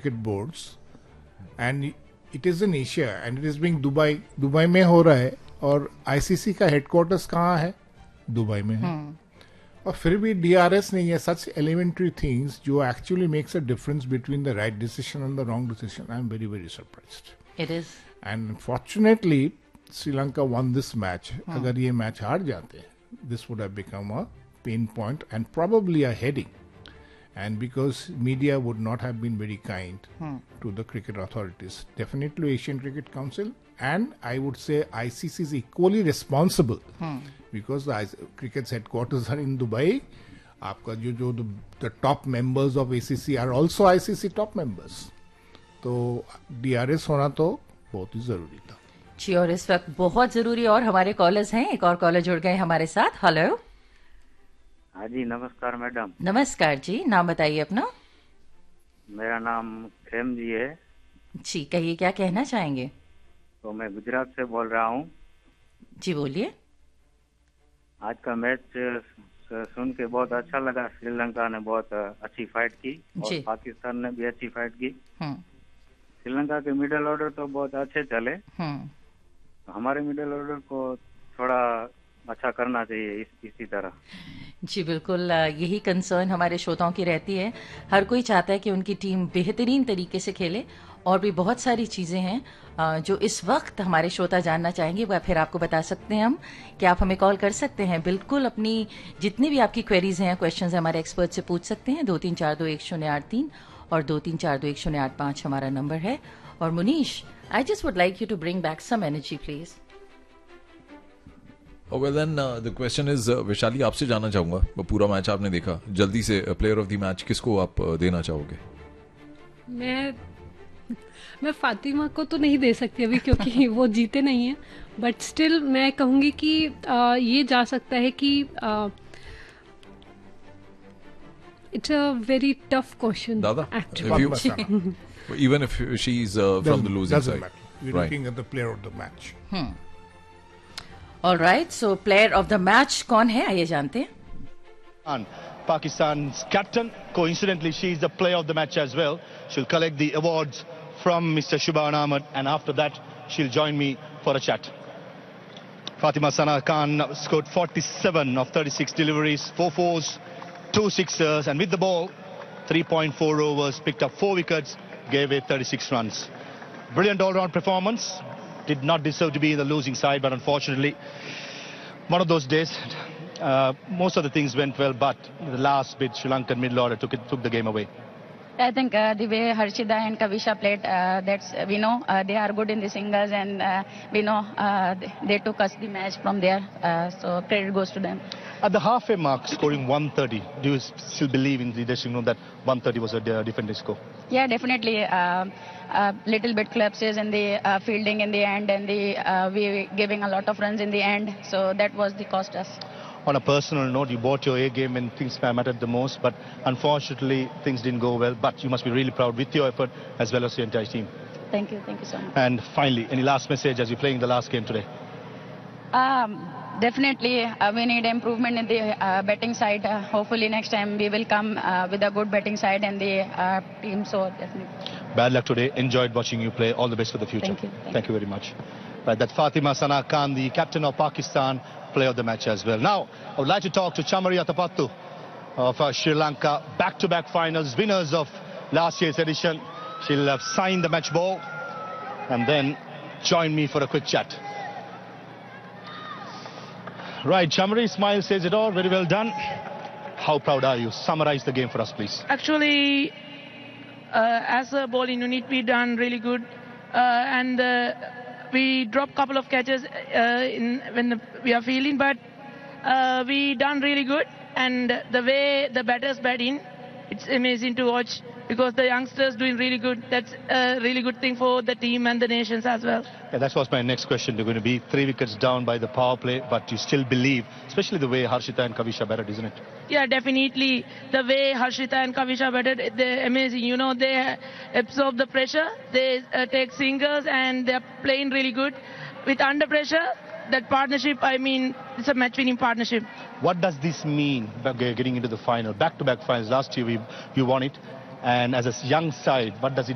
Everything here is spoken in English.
cricket boards, and it is in Asia, and it is being Dubai में हो रहा है, और ICC का headquarters कहाँ है? दुबई में है. और फिर भी DRS नहीं है. Such elementary things जो actually makes a difference between the right decision and the wrong decision. I am very, very surprised. It is. And fortunately, Sri Lanka won this match. अगर ये match हार जाते, this would have become a pain point and probably a heading. And because media would not have been very kind to the cricket authorities. Definitely Asian Cricket Council, and I would say ICC is equally responsible because the cricket's headquarters are in Dubai. आपका जो the top members of ACC are also ICC top members. तो DRS होना तो बहुत ही जरूरी था जी, और इस वक्त बहुत जरूरी. और हमारे कॉलर्स हैं. एक और कॉलर जुड़ गए हमारे साथ. हेलो. हाँ जी, नमस्कार मैडम. नमस्कार जी, नाम बताइए अपना. मेरा नाम खेम जी है. जी, कहिए क्या कहना चाहेंगे. तो मैं गुजरात से बोल रहा हूँ. जी बोलिए. आज का मैच सुन के बहुत अच्छा लगा. श्रीलंका ने बहुत अच्छी फाइट की और पाकिस्तान ने भी अच्छी फाइट की. श्रीलंका के मिडिल ऑर्डर तो बहुत अच्छे चले. हमारे मिडिल ऑर्डर को थोड़ा अच्छा करना चाहिए इसी तरह. जी बिल्कुल, यही कंसर्न हमारे श्रोताओं की रहती है. हर कोई चाहता है कि उनकी टीम बेहतरीन तरीके से खेले, और भी बहुत सारी चीज़ें हैं जो इस वक्त हमारे श्रोता जानना चाहेंगे. वह फिर आपको बता सकते हैं हम कि आप हमें कॉल कर सकते हैं. बिल्कुल अपनी जितनी भी आपकी क्वेरीज हैं, क्वेश्चंस हैं, हमारे एक्सपर्ट से पूछ सकते हैं. 23421083 और 23421085 हमारा नंबर है. और Munish, I just would like you to bring back some energy please. Well then the question is, Vaishali आपसे जानना चाहूंगा, पूरा मैच आपने देखा, जल्दी से प्लेयर ऑफ द मैच किसको आप देना चाहोगे? मैं फातिमा को तो नहीं दे सकती अभी क्योंकि वो जीते नहीं है, बट स्टिल मैं कहूंगी कि ये जा सकता है कि it's a very tough question. दादा, even if she's from the losing side, we're looking at the player of the match. All right, so player of the match कौन है, आइए जानते हैं. Pakistan's captain, coincidentally she is the player of the match as well. She'll collect the awards from Mr. Shubhan Ahmed, and after that she'll join me for a chat. Fatima Sana Khan scored 47 of 36 deliveries, 4 fours, 2 sixers, and with the ball 3.4 overs, picked up 4 wickets, gave away 36 runs. Brilliant all-round performance. Did not deserve to be in the losing side, but unfortunately one of those days. Most of the things went well, but the last bit Sri Lankan middle order took the game away. I think the way Harshita and Kavisha played, that's we know they are good in the singles, and we know they took us the match from there. So credit goes to them. At the halfway mark, scoring 130, do you still believe in the dressing room that 130 was a defending score? Yeah, definitely. Little bit collapses in the fielding in the end, and we giving a lot of runs in the end. So that was the cost us. On a personal note, you bought your A game when things mattered the most, but unfortunately things didn't go well. But you must be really proud with your effort as well as your entire team. Thank you so much. And finally, any last message as you're playing the last game today? Definitely, we need improvement in the batting side. Hopefully next time we will come with a good batting side and the team. So definitely. Bad luck today. Enjoyed watching you play. All the best for the future. Thank you. Thank you very much. Right, that's Fatima Sana Khan, the captain of Pakistan, player of the match as well. Now, I would like to talk to Chamari Atapattu of Sri Lanka. Back-to-back finals, winners of last year's edition. She'll have signed the match ball and then join me for a quick chat. Right, Chamari, smile says it all. Very well done. How proud are you? Summarize the game for us, please. Actually, as a bowling unit, we done really good, and we dropped couple of catches when we are fielding, but we done really good. And the way the batters bat in, it's amazing to watch because the youngsters doing really good. That's a really good thing for the team and the nations as well. Yeah, that was my next question. They're going to be 3 wickets down by the power play, but you still believe, especially the way Harshita and Kavisha batted, isn't it? Yeah, definitely. The way Harshita and Kavisha batted, they're amazing. You know, they absorb the pressure, they take singles, and they're playing really good. With under pressure, that partnership, I mean, it's a match-winning partnership. What does this mean getting into the final? Back-to-back finals. Last year you won it. And as a young side, what does it